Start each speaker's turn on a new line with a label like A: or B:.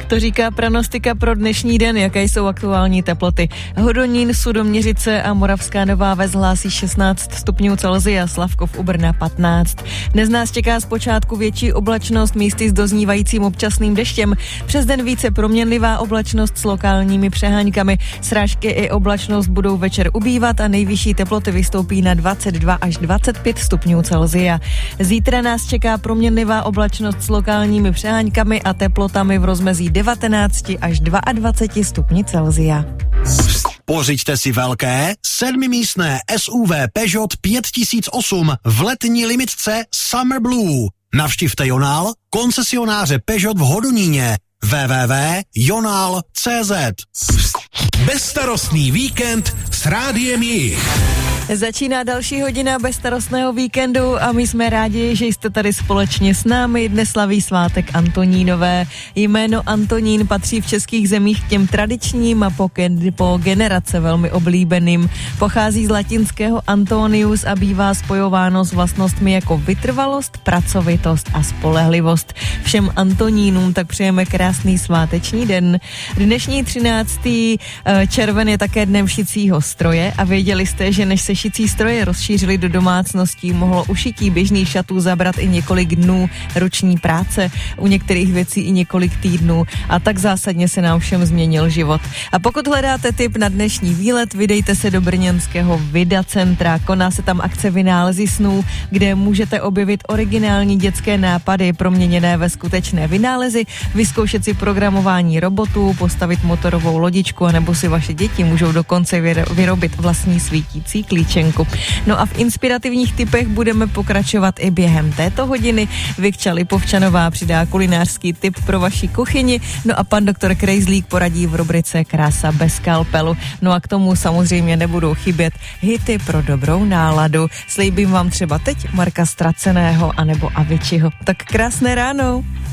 A: To říká pranostika pro dnešní den, jaké jsou aktuální teploty. Hodonín, Sudoměřice a Moravská Nová Ves hlásí 16 stupňů Celsia, Slavkov u Brna 15. Dnes nás čeká zpočátku větší oblačnost, místy s doznívajícím občasným deštěm. Přes den více proměnlivá oblačnost s lokálními přeháňkami. Srážky i oblačnost budou večer ubývat a nejvyšší teploty vystoupí na 22 až 25 stupňů Celsia. Zítra nás čeká proměnlivá oblačnost s lokálními přeháňkami a teplotami v rozmezí 19 až 22 stupňů Celsia.
B: Pořiďte si velké 7místné SUV Peugeot 5008 v letní limitce Summer Blue. Navštivte Jonál, koncesionáře Peugeot v Hodoníně. www.jonal.cz.
C: Bezstarostný víkend s Rádiem Jih.
A: Začíná další hodina bezstarostného víkendu a my jsme rádi, že jste tady společně s námi. Dnes slaví svátek Antonínové. Jméno Antonín patří v českých zemích k těm tradičním a po generace velmi oblíbeným. Pochází z latinského Antonius a bývá spojováno s vlastnostmi jako vytrvalost, pracovitost a spolehlivost. Všem Antonínům tak přejeme krásný sváteční den. Dnešní 13. červen je také dnem šicího stroje a věděli jste, že než se šicí stroje rozšířily do domácností, mohlo ušití běžných šatů zabrat i několik dnů ruční práce, u některých věcí i několik týdnů a tak zásadně se nám všem změnil život. A pokud hledáte tip na dnešní výlet, vydejte se do brněnského Vida centra. Koná se tam akce Vynálezy snů, kde můžete objevit originální dětské nápady proměněné ve skutečné vynálezy, vyzkoušet si programování robotů, postavit motorovou lodičku a nebo si vaše děti můžou dokonce vyrobit vlastní svítící klíčenku. No a v inspirativních tipech budeme pokračovat i během této hodiny. Vikča Lipovčanová přidá kulinářský tip pro vaši kuchyni, no a pan doktor Krejzlík poradí v rubrice Krása bez skalpelu. No a k tomu samozřejmě nebudou chybět hity pro dobrou náladu. Slíbím vám třeba teď Marka Straceného anebo Aviciiho. Tak krásné ráno.